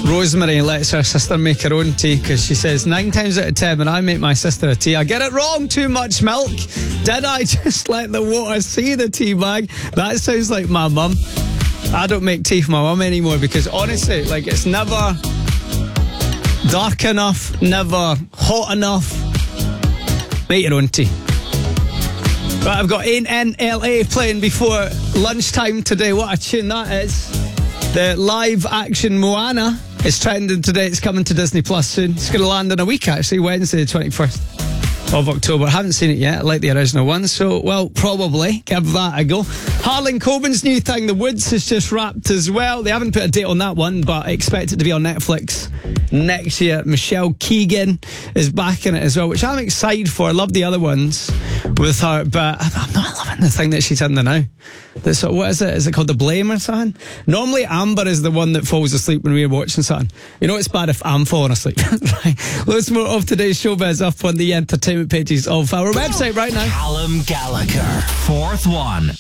Rosemary lets her sister make her own tea because she says 9 times out of 10 when I make my sister a tea, I get it wrong. Too much milk. Did I just let the water see the tea bag? That sounds like my mum. I don't make tea for my mum anymore because honestly, like, it's never dark enough, never hot enough. Make your own tea. Right, I've got NLA playing before lunchtime today. What a tune that is. The live action Moana is trending today. It's coming to Disney Plus soon. It's going to land in a week, actually, Wednesday, the 21st of October. I haven't seen it yet, like the original one, so, well, probably give that a go. Harlan Coben's new thing, The Woods, has just wrapped as well. They haven't put a date on that one, but I expect it to be on Netflix next year. Michelle Keegan is back in it as well, which I'm excited for. I love the other ones with her, but I'm not loving the thing that she's in there now. What is it? Is it called The Blame or something? Normally Amber is the one that falls asleep when we're watching something. You know, it's bad if I'm falling asleep. Right. Loads more of today's showbiz up on the entertainment pages of our website right now. Callum Gallagher, fourth one.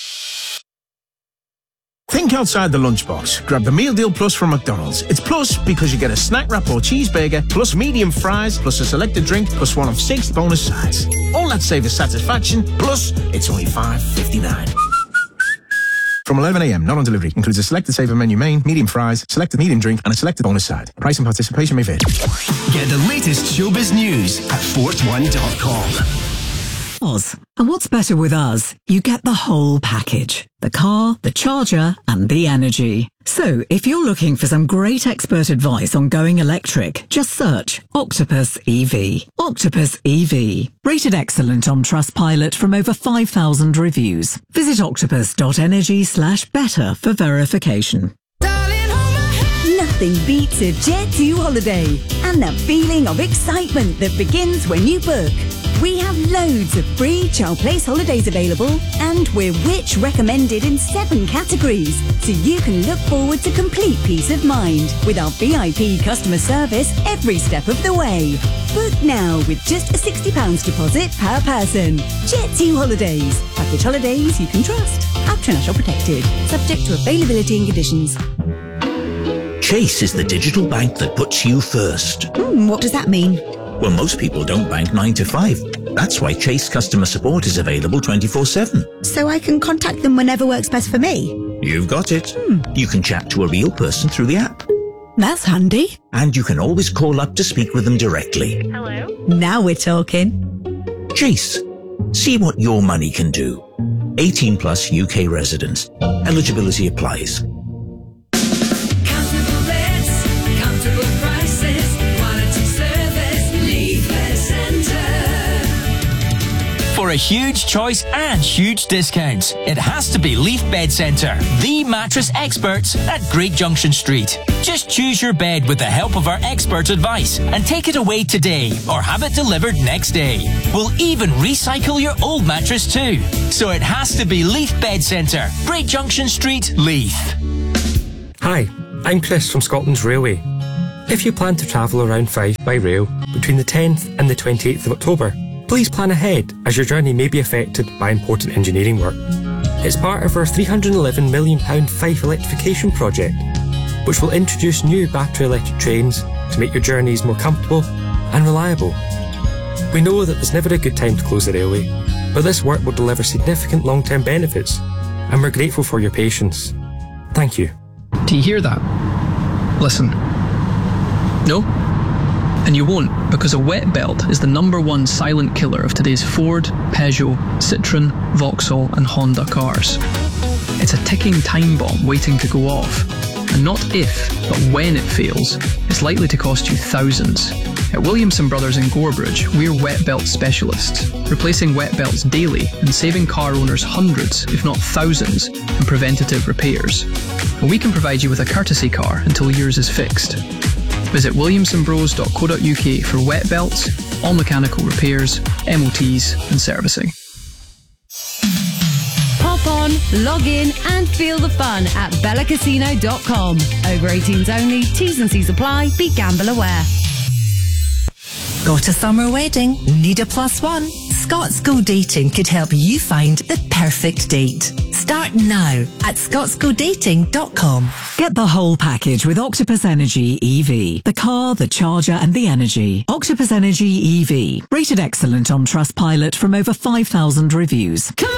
Think outside the lunchbox. Grab the Meal Deal Plus from McDonald's. It's plus because you get a snack wrap or cheeseburger, plus medium fries, plus a selected drink, plus one of 6 bonus sides. All that savors satisfaction, plus it's only $5.59. From 11 a.m, not on delivery. Includes a selected saver menu main, medium fries, selected medium drink, and a selected bonus side. Price and participation may vary. Get the latest showbiz news at fourth1.com. And what's better with us? You get the whole package. The car, the charger, and the energy. So, if you're looking for some great expert advice on going electric, just search Octopus EV. Octopus EV. Rated excellent on Trustpilot from over 5,000 reviews. Visit octopus.energy/better for verification. Nothing beats a Jet2 holiday and the feeling of excitement that begins when you book. We have loads of free Child Place holidays available, and we're Which recommended in 7 categories, so you can look forward to complete peace of mind with our VIP customer service every step of the way. Book now with just a £60 deposit per person. Jet2 Holidays. Package holidays you can trust. International protected. Subject to availability and conditions. Chase is the digital bank that puts you first. What does that mean? Well, most people don't bank 9 to 5. That's why Chase customer support is available 24/7. So I can contact them whenever works best for me? You've got it. You can chat to a real person through the app. That's handy. And you can always call up to speak with them directly. Hello? Now we're talking. Chase. See what your money can do. 18 plus UK residents. Eligibility applies. For a huge choice and huge discounts, it has to be Leaf Bed Centre, the mattress experts at Great Junction Street. Just choose your bed with the help of our expert advice and take it away today or have it delivered next day. We'll even recycle your old mattress too. So it has to be Leaf Bed Centre, Great Junction Street, Leith. Hi, I'm Chris from Scotland's Railway. If you plan to travel around Fife by rail between the 10th and the 28th of October, please plan ahead, as your journey may be affected by important engineering work. It's part of our £311 million Fife electrification project, which will introduce new battery electric trains to make your journeys more comfortable and reliable. We know that there's never a good time to close the railway, but this work will deliver significant long-term benefits, and we're grateful for your patience. Thank you. Do you hear that? Listen. No? And you won't, because a wet belt is the #1 silent killer of today's Ford, Peugeot, Citroën, Vauxhall and Honda cars. It's a ticking time bomb waiting to go off. And not if, but when it fails, it's likely to cost you thousands. At Williamson Brothers in Gorebridge, we're wet belt specialists, replacing wet belts daily and saving car owners hundreds, if not thousands, in preventative repairs. And we can provide you with a courtesy car until yours is fixed. Visit williamsonbros.co.uk for wet belts, all mechanical repairs, MOTs and servicing. Pop on, log in and feel the fun at bellacasino.com. Over 18s only, T's and C's apply, be gamble aware. Got a summer wedding? Need a +1? Scots Go Dating could help you find the perfect date. Start Start now at scotscodating.com. Get the whole package with Octopus Energy EV. The car, the charger and the energy. Octopus Energy EV. Rated excellent on Trustpilot from over 5,000 reviews. Come